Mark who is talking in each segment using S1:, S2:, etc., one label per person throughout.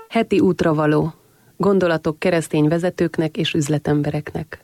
S1: Heti útravaló. Gondolatok keresztény vezetőknek és üzletembereknek.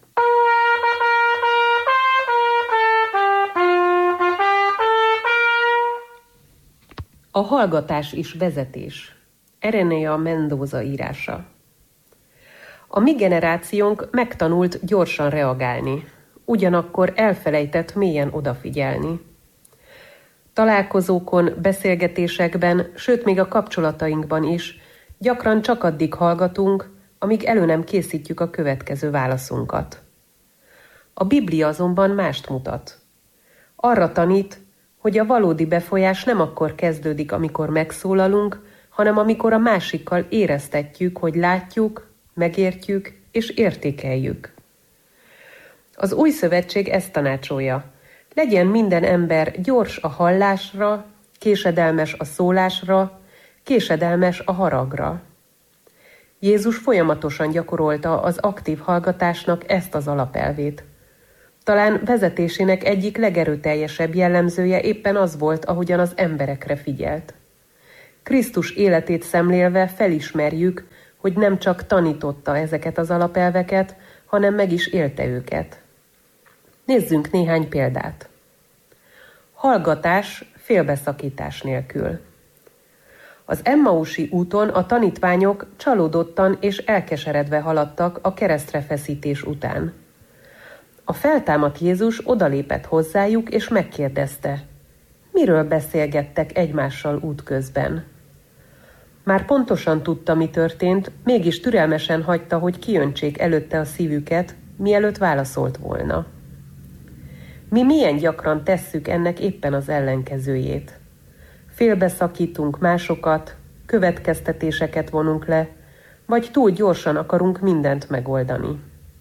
S1: A hallgatás is vezetés. Erenea Mendoza írása. A mi generációnk megtanult gyorsan reagálni, ugyanakkor elfelejtett mélyen odafigyelni. Találkozókon, beszélgetésekben, sőt még a kapcsolatainkban is gyakran csak addig hallgatunk, amíg elő nem készítjük a következő válaszunkat. A Biblia azonban mást mutat. Arra tanít, hogy a valódi befolyás nem akkor kezdődik, amikor megszólalunk, hanem amikor a másikkal éreztetjük, hogy látjuk, megértjük és értékeljük. Az Új Szövetség ezt tanácsolja. Legyen minden ember gyors a hallásra, késedelmes a szólásra, késedelmes a haragra. Jézus folyamatosan gyakorolta az aktív hallgatásnak ezt az alapelvét. Talán vezetésének egyik legerőteljesebb jellemzője éppen az volt, ahogyan az emberekre figyelt. Krisztus életét szemlélve felismerjük, hogy nem csak tanította ezeket az alapelveket, hanem meg is élte őket. Nézzünk néhány példát. Hallgatás félbeszakítás nélkül. Az Emmausi úton a tanítványok csalódottan és elkeseredve haladtak a keresztre feszítés után. A feltámadt Jézus odalépett hozzájuk és megkérdezte, miről beszélgettek egymással útközben. Már pontosan tudta, mi történt, mégis türelmesen hagyta, hogy kiöntsék előtte a szívüket, mielőtt válaszolt volna. Mi milyen gyakran tesszük ennek éppen az ellenkezőjét. Félbeszakítunk másokat, következtetéseket vonunk le, vagy túl gyorsan akarunk mindent megoldani.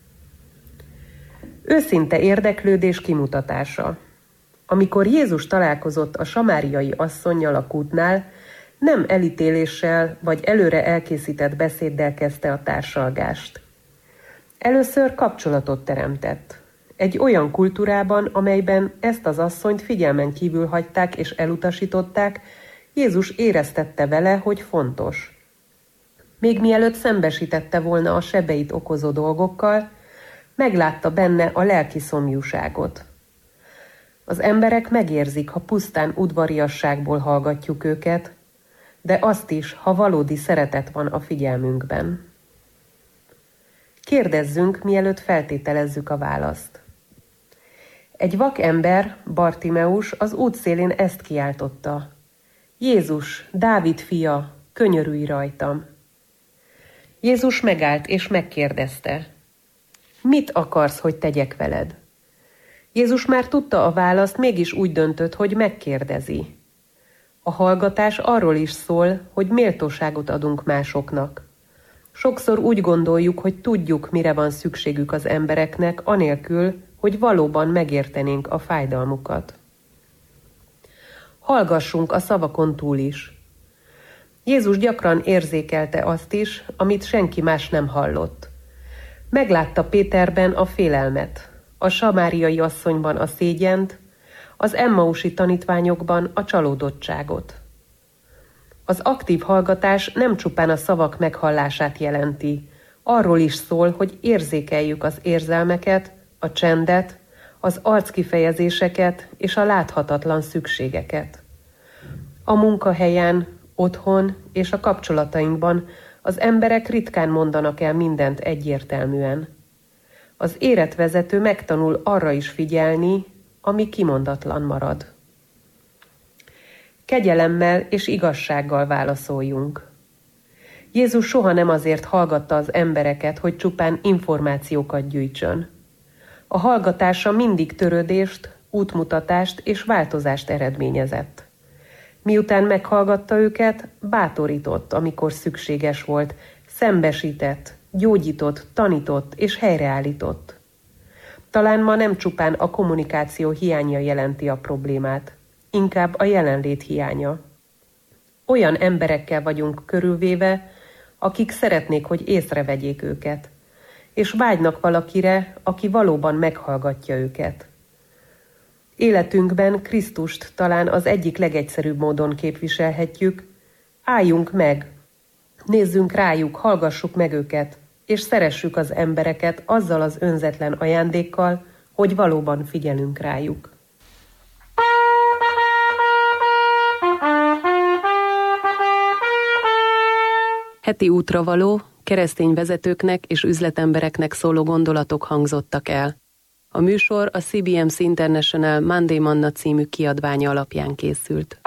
S1: Őszinte érdeklődés kimutatása. Amikor Jézus találkozott a samáriai asszonnyal a kútnál, nem elítéléssel vagy előre elkészített beszéddel kezdte a társalgást. Először kapcsolatot teremtett. Egy olyan kultúrában, amelyben ezt az asszonyt figyelmen kívül hagyták és elutasították, Jézus éreztette vele, hogy fontos. Még mielőtt szembesítette volna a sebeit okozó dolgokkal, meglátta benne a lelki szomjúságot. Az emberek megérzik, ha pusztán udvariasságból hallgatjuk őket, de azt is, ha valódi szeretet van a figyelmünkben. Kérdezzünk, mielőtt feltételezzük a választ. Egy vak ember, Bartimeus, az útszélén ezt kiáltotta. Jézus, Dávid fia, könyörülj rajtam! Jézus megállt és megkérdezte. Mit akarsz, hogy tegyek veled? Jézus már tudta a választ, mégis úgy döntött, hogy megkérdezi. A hallgatás arról is szól, hogy méltóságot adunk másoknak. Sokszor úgy gondoljuk, hogy tudjuk, mire van szükségük az embereknek, anélkül, hogy valóban megértenénk a fájdalmukat. Hallgassunk a szavakon túl is. Jézus gyakran érzékelte azt is, amit senki más nem hallott. Meglátta Péterben a félelmet, a samáriai asszonyban a szégyent, az emmausi tanítványokban a csalódottságot. Az aktív hallgatás nem csupán a szavak meghallását jelenti, arról is szól, hogy érzékeljük az érzelmeket, a csendet, az arckifejezéseket és a láthatatlan szükségeket. A munkahelyen, otthon és a kapcsolatainkban az emberek ritkán mondanak el mindent egyértelműen. Az érett vezető megtanul arra is figyelni, ami kimondatlan marad. Kegyelemmel és igazsággal válaszoljunk. Jézus soha nem azért hallgatta az embereket, hogy csupán információkat gyűjtsön. A hallgatása mindig törődést, útmutatást és változást eredményezett. Miután meghallgatta őket, bátorított, amikor szükséges volt, szembesített, gyógyított, tanított és helyreállított. Talán ma nem csupán a kommunikáció hiánya jelenti a problémát, inkább a jelenlét hiánya. Olyan emberekkel vagyunk körülvéve, akik szeretnék, hogy észrevegyék őket, és vágynak valakire, aki valóban meghallgatja őket. Életünkben Krisztust talán az egyik legegyszerűbb módon képviselhetjük, álljunk meg, Nézzünk rájuk, hallgassuk meg őket, és szeressük az embereket azzal az önzetlen ajándékkal, hogy valóban figyelünk rájuk. Heti útravaló, keresztény vezetőknek és üzletembereknek szóló gondolatok hangzottak el. A műsor a CBMC International Monday Manna című kiadványa alapján készült.